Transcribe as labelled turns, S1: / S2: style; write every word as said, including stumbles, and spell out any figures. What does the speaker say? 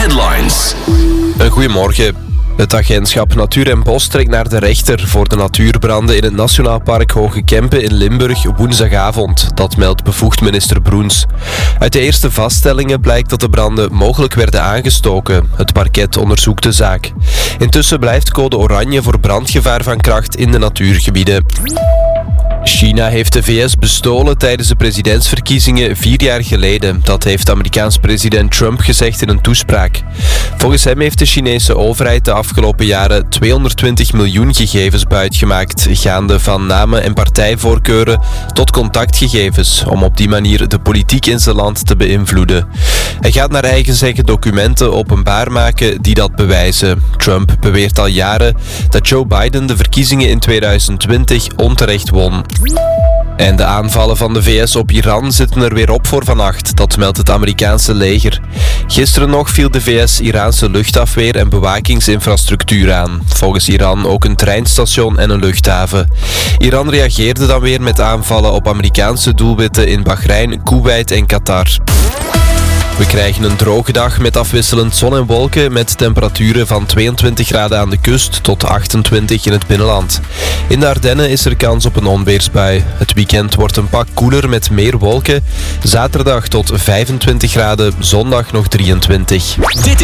S1: Headlines.
S2: Een goedemorgen. Het agentschap Natuur en Bos trekt naar de rechter voor de natuurbranden in het Nationaal Park Hoge Kempen in Limburg woensdagavond. Dat meldt bevoegd minister Broens. Uit de eerste vaststellingen blijkt dat de branden mogelijk werden aangestoken. Het parket onderzoekt de zaak. Intussen blijft code oranje voor brandgevaar van kracht in de natuurgebieden. China heeft de V S bestolen tijdens de presidentsverkiezingen vier jaar geleden. Dat heeft Amerikaans president Trump gezegd in een toespraak. Volgens hem heeft de Chinese overheid de afgelopen jaren tweehonderdtwintig miljoen gegevens buitgemaakt, gaande van namen en partijvoorkeuren tot contactgegevens, om op die manier de politiek in zijn land te beïnvloeden. Hij gaat naar eigen zeggen documenten openbaar maken die dat bewijzen. Trump beweert al jaren dat Joe Biden de verkiezingen in tweeduizend twintig onterecht won. En de aanvallen van de V S op Iran zitten er weer op voor vannacht, dat meldt het Amerikaanse leger. Gisteren nog viel de V S Iraanse luchtafweer en bewakingsinfrastructuur aan. Volgens Iran ook een treinstation en een luchthaven. Iran reageerde dan weer met aanvallen op Amerikaanse doelwitten in Bahrein, Koeweit en Qatar. We krijgen een droge dag met afwisselend zon en wolken met temperaturen van tweeëntwintig graden aan de kust tot achtentwintig in het binnenland. In de Ardennen is er kans op een onweersbui. Het weekend wordt een pak koeler met meer wolken. Zaterdag tot vijfentwintig graden, zondag nog drieëntwintig.
S1: Dit